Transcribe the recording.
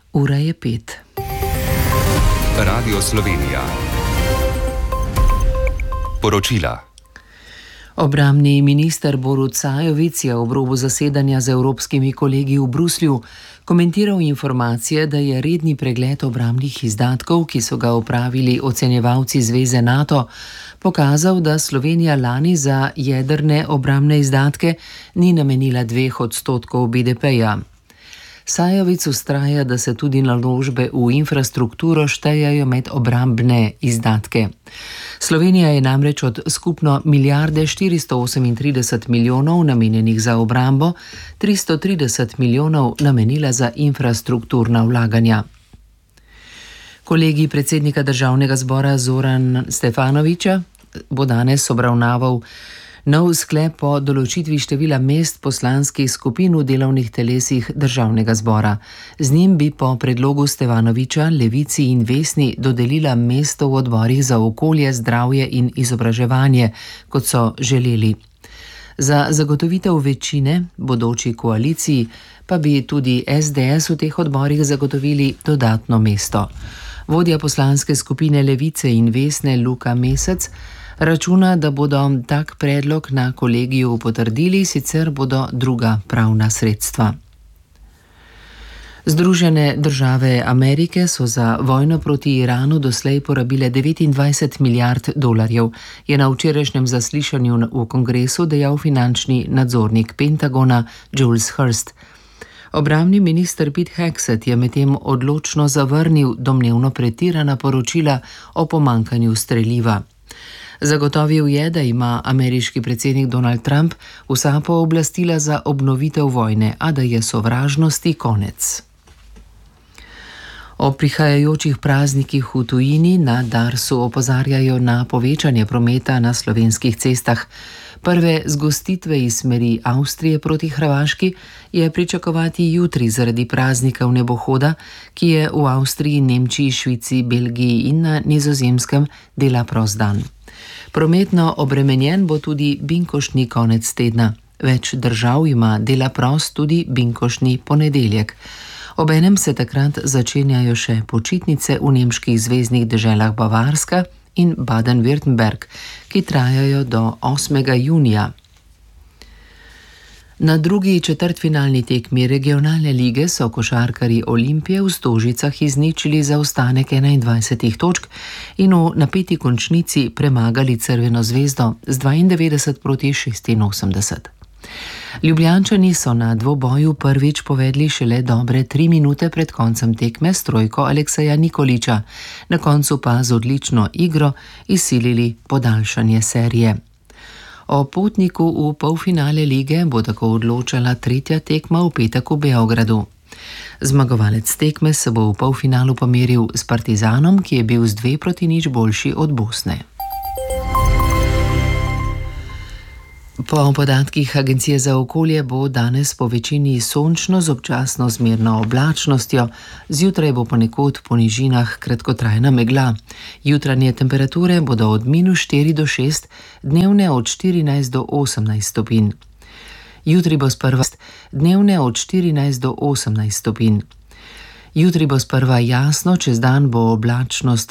Ura je 5. Radio Slovenija. Poročila. Obrambni minister Borut Sajovic je ob robu zasedanja z evropskimi kolegi v Bruslju komentiral informacije, da je redni pregled obrambnih izdatkov, ki so ga opravili ocenjevalci Zveze NATO, pokazal, da Slovenija lani za jedrne obrambne izdatke ni namenila 2% BDP-ja. Sajovic vztraja, da se tudi naložbe v infrastrukturo štejejo med obrambne izdatke. Slovenija je namreč od skupno milijarde 438 milijonov namenjenih za obrambo, 330 milijonov namenila za infrastrukturna vlaganja. Kolegi predsednika Državnega zbora Zoran Stefanovića bo danes obravnaval nov sklep o določitvi števila mest poslanskih skupin v delovnih telesih Državnega zbora. Z njim bi po predlogu Stefanovića Levici in Vesni dodelila mesto v odborih za okolje, zdravje in izobraževanje, kot so želeli. Za zagotovitev večine bodoči koaliciji pa bi tudi SDS v teh odborih zagotovili dodatno mesto. Vodja poslanske skupine Levice in Vesne Luka Mesec računa, da bodo tak predlog na kolegiju potrdili, sicer bodo druga pravna sredstva. Združene države Amerike so za vojno proti Iranu doslej porabile 29 milijard dolarjev, je na včerajšnjem zaslišanju v kongresu dejal finančni nadzornik Pentagona Jules Hurst. Obrambni minister Pete Hegseth je medtem odločno zavrnil domnevno pretirana poročila o pomanjkanju streliva. Zagotovil je, da ima ameriški predsednik Donald Trump vsa pooblastila za obnovitev vojne, a da je sovražnosti konec. O prihajajočih praznikih v tujini na Darsu opozarjajo na povečanje prometa na slovenskih cestah. Prve zgostitve iz smeri Avstrije proti Hrvaški je pričakovati jutri zaradi praznika vnebohoda, ki je v Avstriji, Nemčiji, Švici, Belgiji in na Nizozemskem dela prost dan. Prometno obremenjen bo tudi binkoštni konec tedna. Več držav ima dela prost tudi binkoštni ponedeljek. Obenem se takrat začenjajo še počitnice v nemških zveznih deželah Bavarska in Baden-Württemberg, ki trajajo do 8. junija. Na drugi četrtfinalni tekmi regionalne lige so košarkarji Olimpije v Stožicah izničili zaostanek 21 točk in v napeti končnici premagali Crveno zvezdo z 92-86. Ljubljančani so na dvoboju prvič povedli šele dobre 3 minute pred koncem tekme s trojko Alekseja Nikolića, na koncu pa z odlično igro izsilili podaljšanje serije. O potniku v polfinale lige bo tako odločala tretja tekma v petek v Beogradu. Zmagovalec tekme se bo v polfinalu pomeril s Partizanom, ki je bil z 2-0 boljši od Bosne. Po podatkih Agencije za okolje bo danes po večini sončno z občasno zmerno oblačnostjo, zjutraj bo ponekod po nižinah kratkotrajna megla. Jutranje temperature bodo od -4 do 6, dnevne od 14 do 18 stopinj. Jutri bo sprva dnevne od 14 do 18 stopinj. Jutri bo sprva jasno, čez dan bo oblačnost